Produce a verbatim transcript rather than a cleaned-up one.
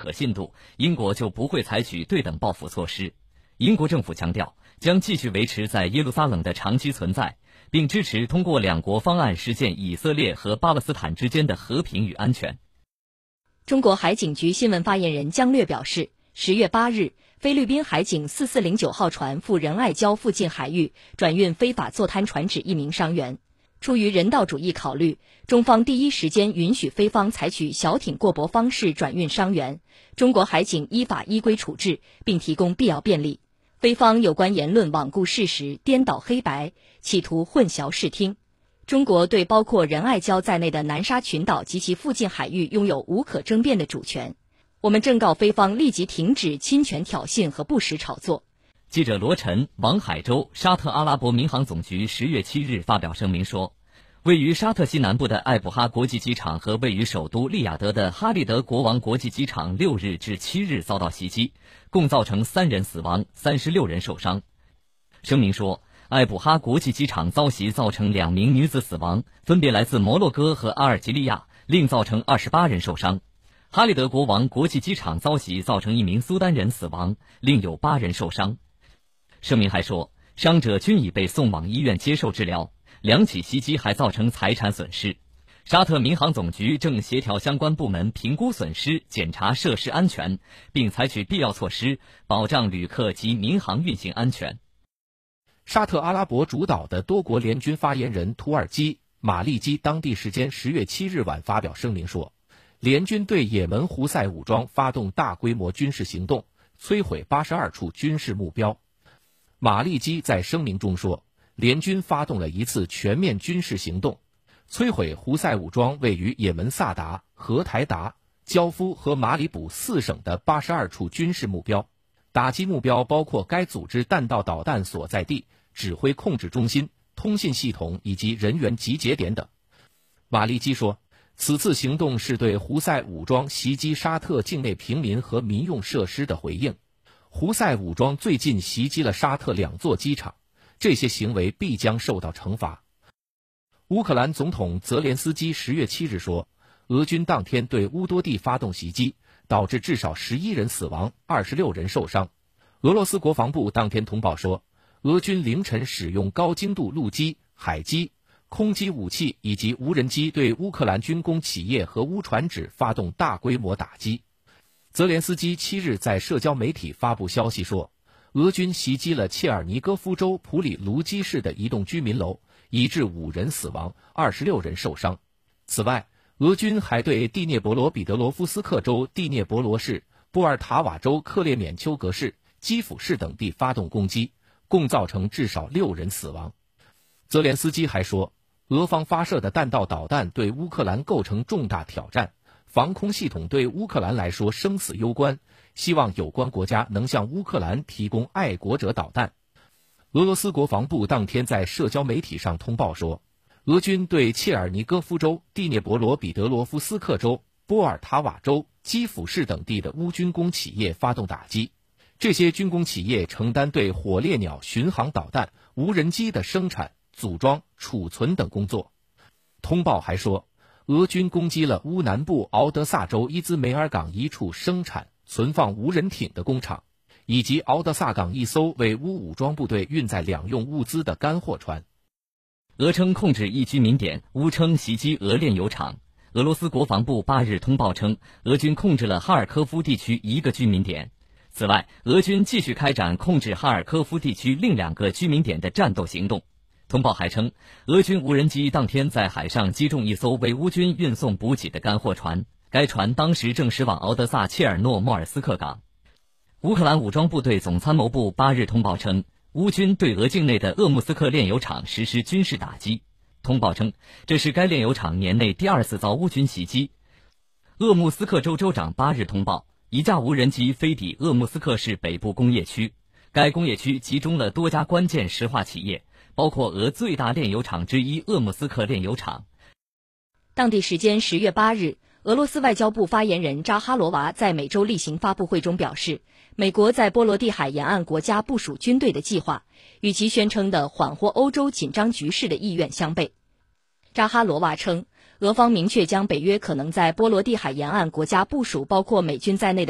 可信度，英国就不会采取对等报复措施。英国政府强调，将继续维持在耶路撒冷的长期存在，并支持通过两国方案实现以色列和巴勒斯坦之间的和平与安全。 中国海警局新闻发言人姜略表示，十月八日，菲律宾海警四四零九号船赴仁爱礁附近海域转运非法坐滩船只一名伤员。出于人道主义考虑，中方第一时间允许菲方采取小艇过驳方式转运伤员，中国海警依法依规处置，并提供必要便利。菲方有关言论罔顾事实、颠倒黑白，企图混淆视听。中国对包括仁爱礁在内的南沙群岛及其附近海域拥有无可争辩的主权。我们正告菲方立即停止侵权挑衅和不实炒作。 记者罗晨、王海洲，沙特阿拉伯民航总局十月七日发表声明说，位于沙特西南部的艾卜哈国际机场和位于首都利雅得的哈利德国王国际机场六日至七日遭到袭击，共造成三人死亡，三十六人受伤。声明说，艾卜哈国际机场遭袭造成两名女子死亡，分别来自摩洛哥和阿尔及利亚，另造成二十八人受伤。哈利德国王国际机场遭袭造成一名苏丹人死亡，另有八人受伤。声明还说，伤者均已被送往医院接受治疗，两起袭击还造成财产损失。沙特民航总局正协调相关部门评估损失，检查设施安全，并采取必要措施，保障旅客及民航运行安全。 沙特阿拉伯主导的多国联军发言人土耳其马利基当地时间十月七日晚发表声明说，联军对也门胡塞武装发动大规模军事行动，摧毁八十二处军事目标。马利基在声明中说，联军发动了一次全面军事行动，摧毁胡塞武装位于也门萨达、荷台达、焦夫和马里卜四省的八十二处军事目标，打击目标包括该组织弹道导弹所在地、指挥控制中心、通信系统以及人员集结点等。马利基说，此次行动是对胡塞武装袭击沙特境内平民和民用设施的回应。胡塞武装最近袭击了沙特两座机场，这些行为必将受到惩罚。乌克兰总统泽连斯基十月七日说，俄军当天对乌多地发动袭击，导致至少十一人死亡，二十六人受伤。俄罗斯国防部当天通报说，俄军凌晨使用高精度陆基、海基、空基武器以及无人机对乌克兰军工企业和乌船只发动大规模打击。泽连斯基七日在社交媒体发布消息说，俄军袭击了切尔尼戈夫州普里卢基市的一栋居民楼，已致五人死亡，二十六人受伤。此外，俄军还对第聂伯罗彼得罗夫斯克州第聂伯罗市、波尔塔瓦州克列缅丘格市、基辅市等地发动攻击，共造成至少六人死亡。泽连斯基还说，俄方发射的弹道导弹对乌克兰构成重大挑战，防空系统对乌克兰来说生死攸关，希望有关国家能向乌克兰提供爱国者导弹。俄罗斯国防部当天在社交媒体上通报说，俄军对切尔尼戈夫州、第聂伯罗彼得罗夫斯克州、波尔塔瓦州、基辅市等地的乌军工企业发动打击，这些军工企业承担对火烈鸟巡航导弹、无人机的生产、组装、储存等工作。通报还说，俄军攻击了乌南部敖德萨州伊兹梅尔港一处生产、存放无人艇的工厂，以及敖德萨港一艘为乌武装部队运载两用物资的干货船。 俄称控制一居民点，乌称袭击俄炼油厂。俄罗斯国防部八日通报称，俄军控制了哈尔科夫地区一个居民点。此外，俄军继续开展控制哈尔科夫地区另两个居民点的战斗行动。通报还称，俄军无人机当天在海上击中一艘为乌军运送补给的干货船，该船当时正驶往敖德萨切尔诺莫尔斯克港。乌克兰武装部队总参谋部八日通报称，乌军对俄境内的鄂穆斯克炼油厂实施军事打击。通报称，这是该炼油厂年内第二次遭乌军袭击。鄂穆斯克州州长八日通报，一架无人机飞抵鄂穆斯克市北部工业区，该工业区集中了多家关键石化企业，包括俄最大炼油厂之一鄂穆斯克炼油厂。 当地时间十月八日，俄罗斯外交部发言人扎哈罗娃在美洲例行发布会中表示，美国在波罗的海沿岸国家部署军队的计划，与其宣称的缓和欧洲紧张局势的意愿相悖。扎哈罗娃称，俄方明确将北约可能在波罗的海沿岸国家部署包括美军在内的